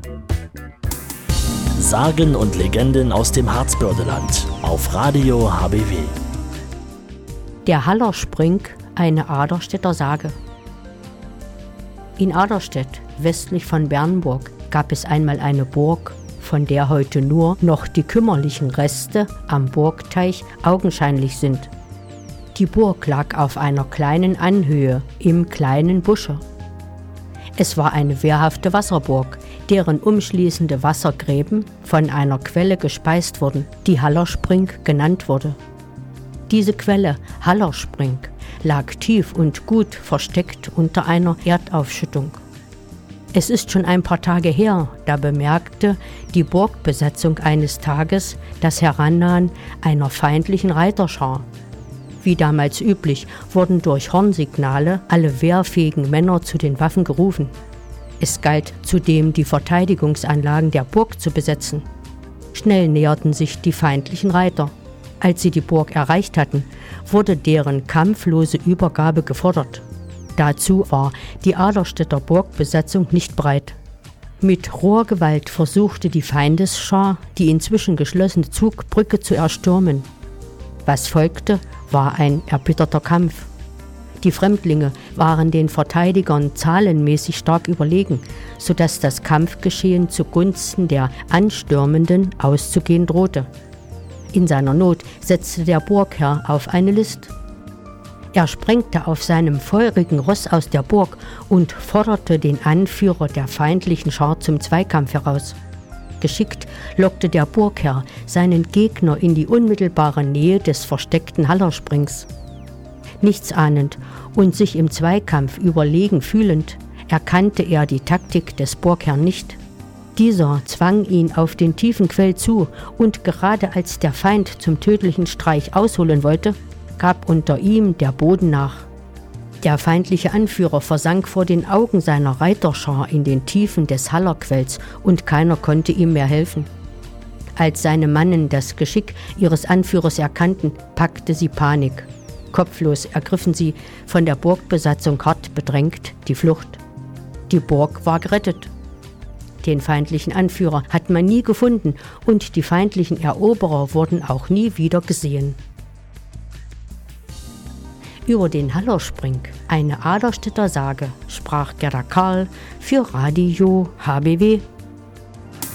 Sagen und Legenden aus dem Harzbördeland auf Radio HBW. Der Hallerspring, eine Aderstädter Sage. In Aderstedt, westlich von Bernburg, gab es einmal eine Burg, von der heute nur noch die kümmerlichen Reste am Burgteich augenscheinlich sind. Die Burg lag auf einer kleinen Anhöhe im kleinen Busche. Es war eine wehrhafte Wasserburg, deren umschließende Wassergräben von einer Quelle gespeist wurden, die Hallerspring genannt wurde. Diese Quelle, Hallerspring, lag tief und gut versteckt unter einer Erdaufschüttung. Es ist schon ein paar Tage her, da bemerkte die Burgbesetzung eines Tages das Herannahen einer feindlichen Reiterschar. Wie damals üblich, wurden durch Hornsignale alle wehrfähigen Männer zu den Waffen gerufen. Es galt zudem, die Verteidigungsanlagen der Burg zu besetzen. Schnell näherten sich die feindlichen Reiter. Als sie die Burg erreicht hatten, wurde deren kampflose Übergabe gefordert. Dazu war die Aderstädter Burgbesetzung nicht bereit. Mit roher Gewalt versuchte die Feindesschar, die inzwischen geschlossene Zugbrücke zu erstürmen. Was folgte, war ein erbitterter Kampf. Die Fremdlinge waren den Verteidigern zahlenmäßig stark überlegen, sodass das Kampfgeschehen zugunsten der Anstürmenden auszugehen drohte. In seiner Not setzte der Burgherr auf eine List. Er sprengte auf seinem feurigen Ross aus der Burg und forderte den Anführer der feindlichen Schar zum Zweikampf heraus. Geschickt lockte der Burgherr seinen Gegner in die unmittelbare Nähe des versteckten Hallersprings. Nichtsahnend und sich im Zweikampf überlegen fühlend, erkannte er die Taktik des Burgherrn nicht. Dieser zwang ihn auf den tiefen Quell zu, und gerade als der Feind zum tödlichen Streich ausholen wollte, gab unter ihm der Boden nach. Der feindliche Anführer versank vor den Augen seiner Reiterschar in den Tiefen des Hallerquells, und keiner konnte ihm mehr helfen. Als seine Mannen das Geschick ihres Anführers erkannten, packte sie Panik. Kopflos ergriffen sie, von der Burgbesatzung hart bedrängt, die Flucht. Die Burg war gerettet. Den feindlichen Anführer hat man nie gefunden, und die feindlichen Eroberer wurden auch nie wieder gesehen. Über den Hallerspring, eine Aderstädter Sage, sprach Gerda Karl für Radio HBW.